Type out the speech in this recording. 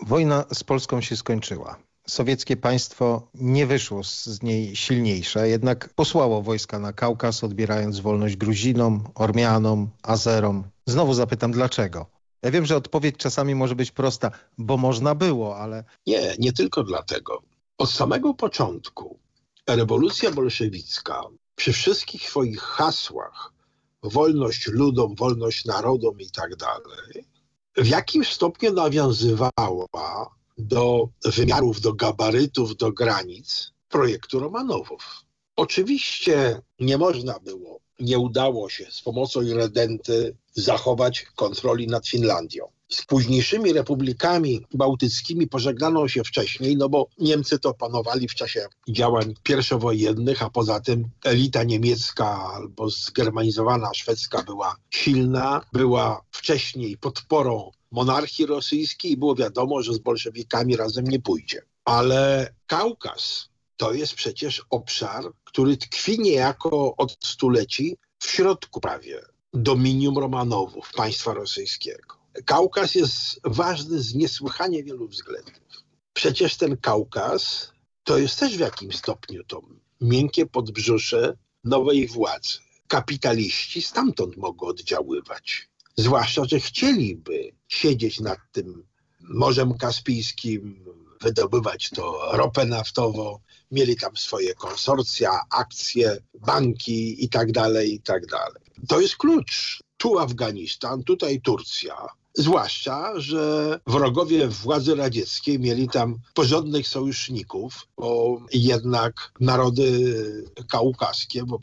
Wojna z Polską się skończyła. Sowieckie państwo nie wyszło z niej silniejsze, jednak posłało wojska na Kaukaz, odbierając wolność Gruzinom, Ormianom, Azerom. Znowu zapytam, dlaczego? Ja wiem, że odpowiedź czasami może być prosta, bo można było, ale... Nie tylko dlatego. Od samego początku rewolucja bolszewicka przy wszystkich swoich hasłach, wolność ludom, wolność narodom i tak dalej, w jakimś stopniu nawiązywała do wymiarów, do gabarytów, do granic projektu Romanowów. Oczywiście nie udało się z pomocą irredenty zachować kontroli nad Finlandią. Z późniejszymi republikami bałtyckimi pożegnano się wcześniej, no bo Niemcy to panowali w czasie działań pierwszowojennych, a poza tym elita niemiecka albo zgermanizowana szwedzka była silna, była wcześniej podporą monarchii rosyjskiej i było wiadomo, że z bolszewikami razem nie pójdzie. Ale Kaukaz to jest przecież obszar, który tkwi niejako od stuleci w środku prawie dominium Romanowów, państwa rosyjskiego. Kaukaz jest ważny z niesłychanie wielu względów. Przecież ten Kaukaz to jest też w jakimś stopniu to miękkie podbrzusze nowej władzy. Kapitaliści stamtąd mogą oddziaływać. Zwłaszcza, że chcieliby siedzieć nad tym Morzem Kaspijskim, wydobywać to ropę naftową, mieli tam swoje konsorcja, akcje, banki i tak dalej, i tak dalej. To jest klucz. Tu Afganistan, tutaj Turcja. Zwłaszcza, że wrogowie władzy radzieckiej mieli tam porządnych sojuszników, bo jednak narody kaukaskie, bo